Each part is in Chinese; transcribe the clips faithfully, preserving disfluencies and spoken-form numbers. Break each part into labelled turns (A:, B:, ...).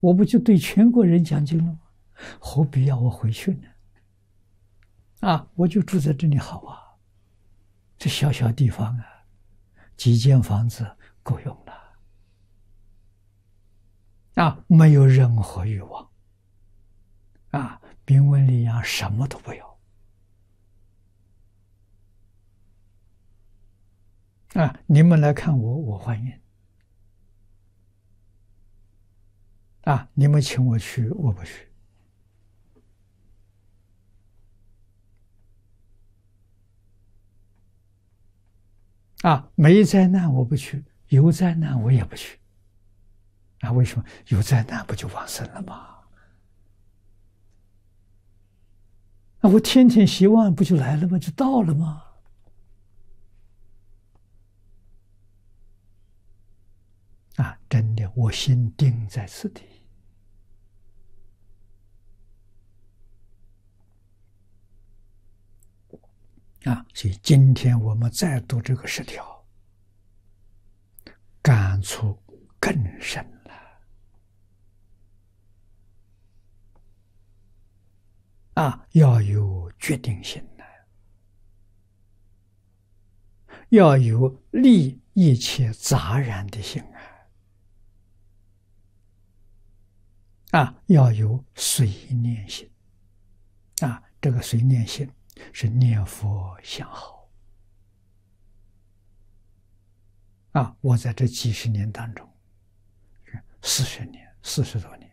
A: 我不就对全国人讲经了吗？何必要我回去呢？啊，我就住在这里好啊，这小小地方啊，几间房子够用了。啊，没有任何欲望，啊，名闻利养什么都不要，啊，你们来看我，我欢迎，啊，你们请我去，我不去，啊，没灾难我不去，有灾难我也不去，啊，为什么？有灾难不就往生了吗？那我天天希望不就来了吗？就到了吗？啊，真的，我心定在此地。啊，所以今天我们再读这个十条，感触更深了。啊，要有决定性的，要有利一切杂然的心啊，啊，要有随念心，啊，这个随念心是念佛相好。啊，我在这几十年当中，四十年，四十多年，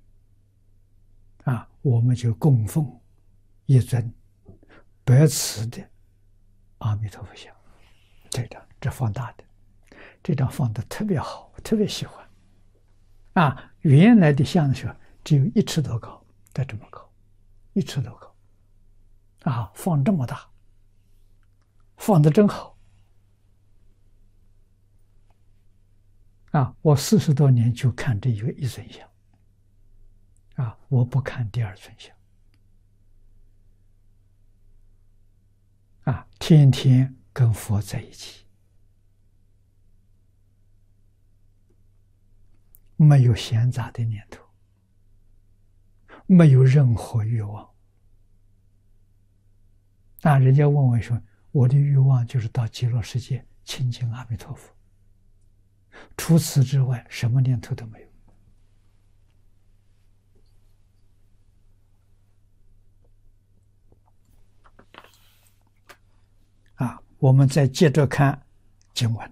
A: 啊，我们就供奉一尊白瓷的阿弥陀佛像，这张这放大的，这张放的特别好，特别喜欢。啊，原来的像的时候只有一尺多高，再这么高，一尺多高，啊，放这么大，放的真好。啊，我四十多年就看这一个一尊像，啊，我不看第二尊像，啊，天天跟佛在一起，没有闲杂的念头，没有任何欲望。啊，人家问我说，我的欲望就是到极乐世界亲近阿弥陀佛，除此之外什么念头都没有。啊，我们再接着看经文，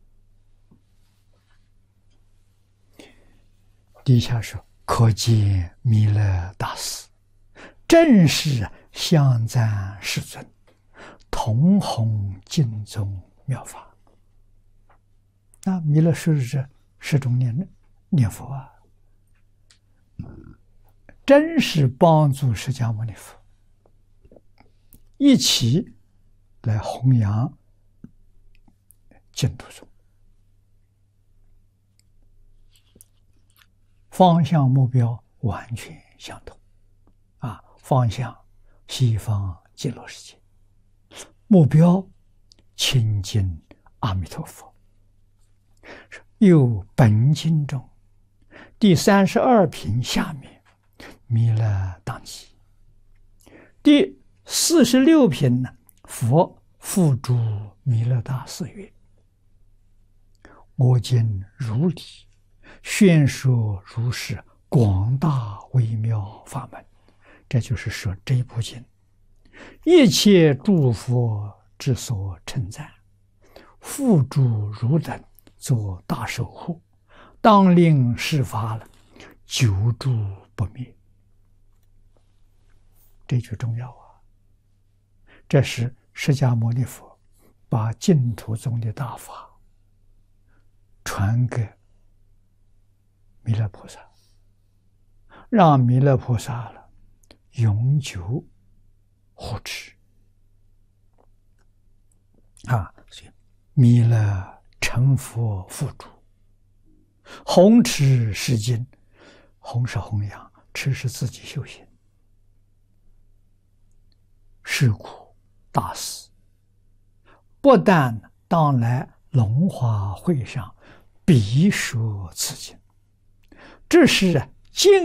A: 底下说，可见弥勒大师正是香赞世尊，同弘经中妙法。那弥勒是这十种念念佛啊，真是帮助释迦牟尼佛一起来弘扬净土宗，方向目标完全相同啊！方向西方极乐世界，目标亲近阿弥陀佛。又本经中第三十二品下面弥勒当机，第四十六品呢，佛付诸弥勒大师曰：我今如理宣说如是广大微妙法门。这就是说这一部经一切诸佛之所称赞，付诸汝等做大守护，当令世法了，久住不灭。这就重要啊！这是释迦牟尼佛把净土宗的大法传给弥勒菩萨，让弥勒菩萨了永久护持啊！所以弥勒成佛付诸，弘持是经，弘是弘扬，持是自己修行。是故大师不但当来龙华会上必说此经，这是净